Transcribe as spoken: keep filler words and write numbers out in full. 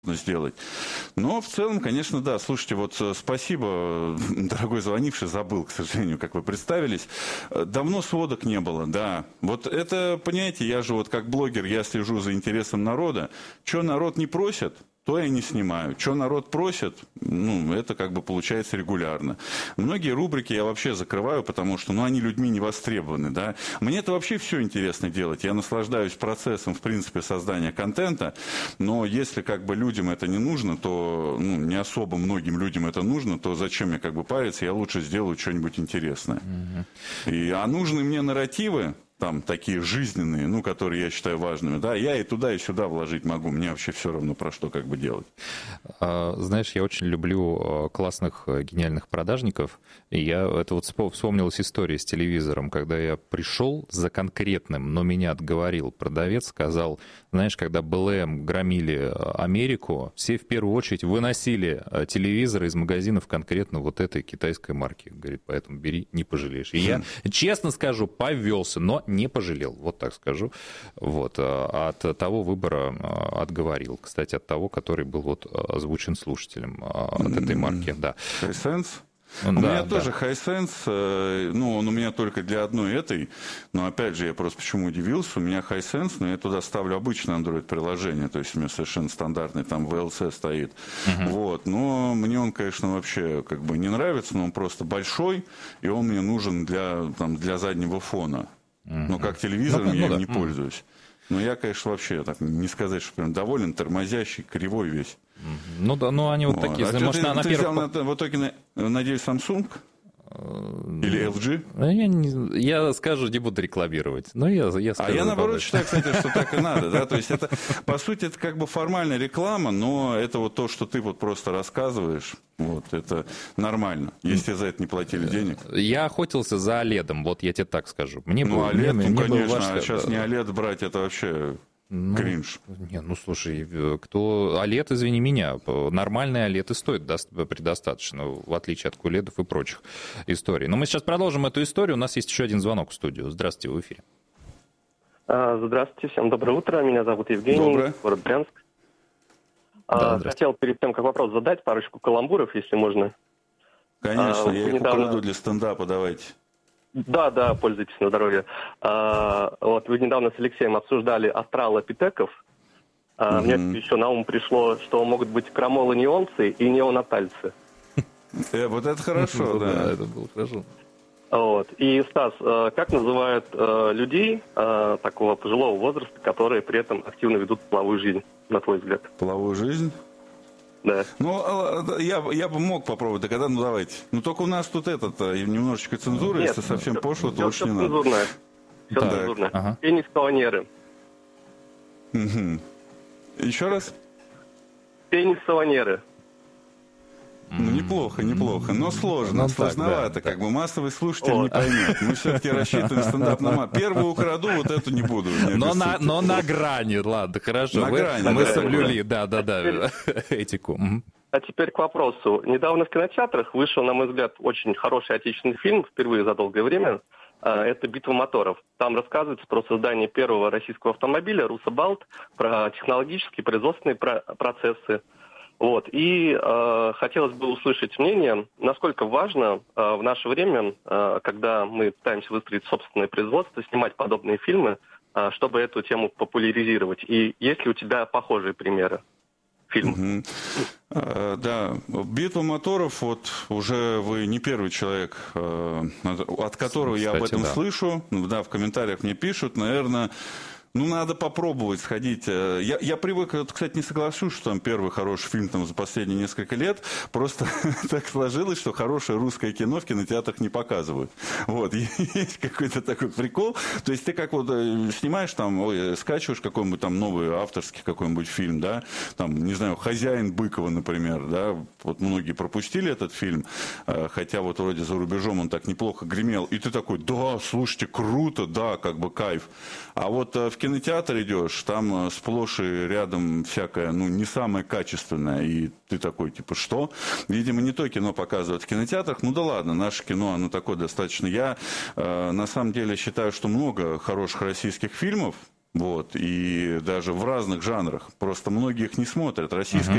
сделать. Но в целом, конечно, да. Слушайте, вот спасибо, дорогой звонивший, забыл, к сожалению, как вы представились. Давно сводок не было, да. Вот это, понимаете, я же вот как блогер, я слежу за интересом народа. Что народ не просит, то я не снимаю. Что народ просит, ну, это как бы получается регулярно. Многие рубрики я вообще закрываю, потому что, ну, они людьми не востребованы, да. Мне это вообще все интересно делать. Я наслаждаюсь процессом, в принципе, создания контента, но если как бы людям это не нужно, то, ну, не особо многим людям это нужно, то зачем мне как бы париться, я лучше сделаю что-нибудь интересное. Mm-hmm. И, а нужны мне нарративы, там такие жизненные, ну, которые я считаю важными, да, я и туда, и сюда вложить могу, мне вообще все равно про что как бы делать. Знаешь, я очень люблю классных, гениальных продажников, и я, это вот вспомнилась история с телевизором, когда я пришел за конкретным, но меня отговорил продавец, сказал, знаешь, когда бэ эл эм громили Америку, все в первую очередь выносили телевизоры из магазинов конкретно вот этой китайской марки, говорит, поэтому бери, не пожалеешь. И я, честно скажу, повелся, но не пожалел, вот так скажу. Вот. От того выбора отговорил. Кстати, от того, который был вот озвучен слушателем от этой марки. Да. Hisense? У да, меня да. тоже Hisense, ну, он у меня только для одной этой, но опять же, я просто почему удивился, у меня Hisense, но я туда ставлю обычное Android-приложение, то есть у меня совершенно стандартный, там ви эл си стоит, uh-huh. вот, но мне он, конечно, вообще как бы не нравится, но он просто большой, и он мне нужен для, там, для заднего фона. Но как телевизором ну, я ну, им да. не пользуюсь. Но я, конечно, вообще так не сказать, что прям доволен, тормозящий, кривой весь. Ну да, ну они вот, вот. такие. А может, ты, на, на ты первых... взял, на, в итоге, надеюсь, Samsung? Или эл джи? Я, не, я скажу, не буду рекламировать. Но я, я скажу, а я, наоборот, подать. считаю, кстати, что так и надо. Да? То есть, это, по сути, это как бы формальная реклама, но это вот то, что ты вот просто рассказываешь, вот, это нормально, если за это не платили денег. Я охотился за оледом, вот я тебе так скажу. Мне ну, было, о лед, мне, ну, мне конечно, важно, а сейчас да. не о лед брать, это вообще... Ну, кринж. Не, ну слушай, кто олед, извини меня, нормальный олед и стоит предостаточно, в отличие от куледов и прочих историй. Но мы сейчас продолжим эту историю. У нас есть еще один звонок в студию. Здравствуйте, в эфире. Здравствуйте, всем доброе утро. Меня зовут Евгений, доброе. город Брянск. Да, Хотел перед тем, как вопрос задать, парочку каламбуров, если можно. Конечно, а, я их недавно... украду для стендапа, давайте. Да, да, пользуйтесь на здоровье. А, вот вы недавно с Алексеем обсуждали австралопитеков. А, угу. Мне еще на ум пришло, что могут быть крамолы-неонцы и неонатальцы. Э, вот это хорошо, да. Это было хорошо. Вот. И, Стас, как называют людей такого пожилого возраста, которые при этом активно ведут половую жизнь, на твой взгляд? Половую жизнь? Да. Ну, я, я бы мог попробовать, да когда, ну давайте. Ну только у нас тут этот, немножечко цензура, Нет, если совсем все, пошло, все, то лучше все не цензурное. надо. Все так. цензурное. Ага. Пенис-салонеры. Угу. Еще раз? Пенис-салонеры. Ну, неплохо, неплохо, но сложно, ну, сложновато, так, да, как да. бы массовый слушатель О. не поймет. Мы все-таки рассчитываем стендап на мат. Первую украду, вот эту не буду. Но на, но на грани, ладно, хорошо. На Вы, грани, мы да, соблюли, да-да-да, этику. А теперь к вопросу. Недавно в кинотеатрах вышел, на мой взгляд, очень хороший отечественный фильм, впервые за долгое время. Это «Битва моторов». Там рассказывается про создание первого российского автомобиля «Руссобалт», про технологические производственные процессы. Вот. И э, хотелось бы услышать мнение, насколько важно э, в наше время, э, когда мы пытаемся выстроить собственное производство, снимать подобные фильмы, э, чтобы эту тему популяризировать. И есть ли у тебя похожие примеры фильмов? Угу. А, да, «Битва моторов», вот уже вы не первый человек, от которого Кстати, я об этом да. слышу, да, в комментариях мне пишут, наверное... Ну, надо попробовать сходить. Я, я привык, кстати, не соглашусь, что там первый хороший фильм там, за последние несколько лет. Просто так сложилось, что хорошее русское кино в кинотеатрах не показывают. Вот, есть какой-то такой прикол. То есть ты как вот снимаешь там, ой, скачиваешь какой-нибудь там новый авторский какой-нибудь фильм, да, там, не знаю, «Хозяин» Быкова, например, да, вот многие пропустили этот фильм, хотя вот вроде за рубежом он так неплохо гремел. И ты такой, да, слушайте, круто, да, как бы кайф. А вот в кинотеатр идешь, там сплошь и рядом всякое, ну, не самое качественное, и ты такой, типа, что? Видимо, не то кино показывают в кинотеатрах, ну да ладно, наше кино, оно такое достаточно. Я, э, на самом деле, считаю, что много хороших российских фильмов, Вот, и даже в разных жанрах. Просто многие их не смотрят. Российское